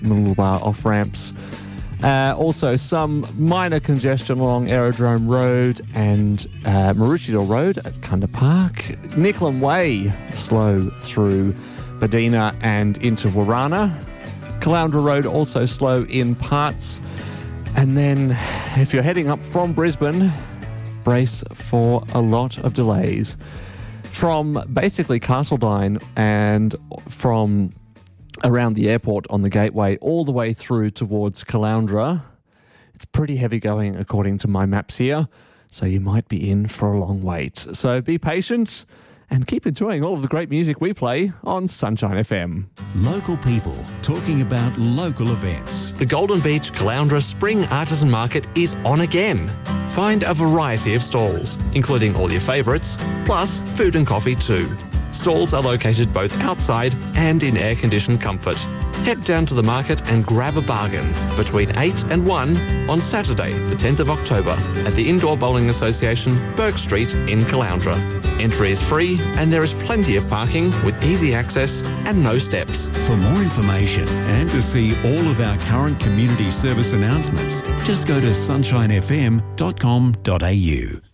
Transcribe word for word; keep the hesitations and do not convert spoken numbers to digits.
Mooloolaba off-ramps. Uh, also, some minor congestion along Aerodrome Road and uh, Maroochydore Road at Kunda Park. Nicklin Way, slow through Badina and into Warana. Caloundra Road also slow in parts. And then, if you're heading up from Brisbane, brace for a lot of delays. From basically Castledine and from around the airport on the gateway all the way through towards Caloundra. It's pretty heavy going according to my maps here, so you might be in for a long wait. So be patient and keep enjoying all of the great music we play on Sunshine F M. Local people talking about local events. The Golden Beach Caloundra Spring Artisan Market is on again. Find a variety of stalls, including all your favourites, plus food and coffee too. Stalls are located both outside and in air-conditioned comfort. Head down to the market and grab a bargain between eight and one on Saturday, the tenth of October, at the Indoor Bowling Association, Burke Street in Caloundra. Entry is free and there is plenty of parking with easy access and no steps. For more information and to see all of our current community service announcements, just go to sunshine f m dot com dot a u.